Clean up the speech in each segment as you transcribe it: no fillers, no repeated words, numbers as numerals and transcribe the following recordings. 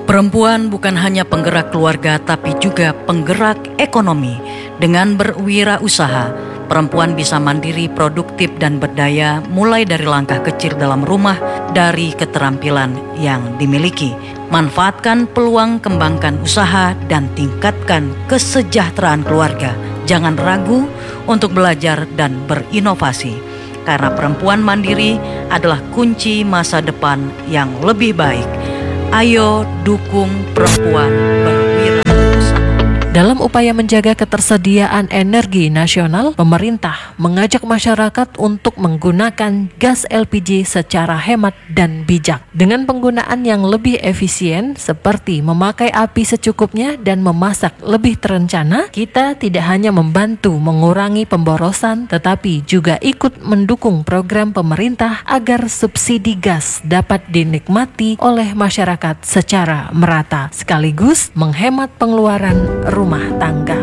Perempuan bukan hanya penggerak keluarga tapi juga penggerak ekonomi. Dengan berwirausaha, perempuan bisa mandiri, produktif dan berdaya mulai dari langkah kecil dalam rumah dari keterampilan yang dimiliki. Manfaatkan peluang, kembangkan usaha dan tingkatkan kesejahteraan keluarga. Jangan ragu untuk belajar dan berinovasi. Karena perempuan mandiri adalah kunci masa depan yang lebih baik. Ayo dukung perempuan berwirausaha. Dalam upaya menjaga ketersediaan energi nasional, pemerintah mengajak masyarakat untuk menggunakan gas LPG secara hemat dan bijak. Dengan penggunaan yang lebih efisien seperti memakai api secukupnya dan memasak lebih terencana, kita tidak hanya membantu mengurangi pemborosan, tetapi juga ikut mendukung program pemerintah agar subsidi gas dapat dinikmati oleh masyarakat secara merata, sekaligus menghemat pengeluaran rumah tangga.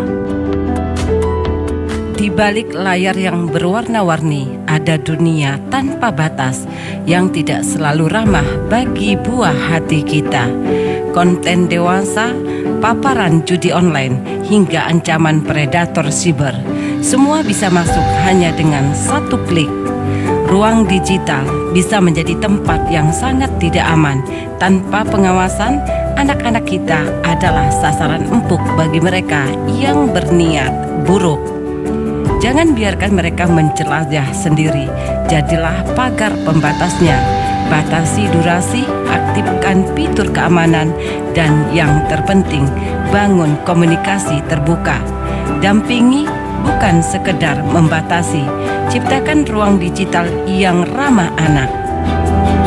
Di balik layar yang berwarna-warni, ada dunia tanpa batas yang tidak selalu ramah bagi buah hati kita. Konten dewasa, paparan judi online, hingga ancaman predator siber. Semua bisa masuk hanya dengan satu klik. Ruang digital bisa menjadi tempat yang sangat tidak aman. Tanpa pengawasan, anak-anak kita adalah sasaran empuk bagi mereka yang berniat buruk. Jangan biarkan mereka menjelajah sendiri. Jadilah pagar pembatasnya. Batasi durasi, aktifkan fitur keamanan, dan yang terpenting, bangun komunikasi terbuka. Dampingi bukan sekedar membatasi. Ciptakan ruang digital yang ramah anak.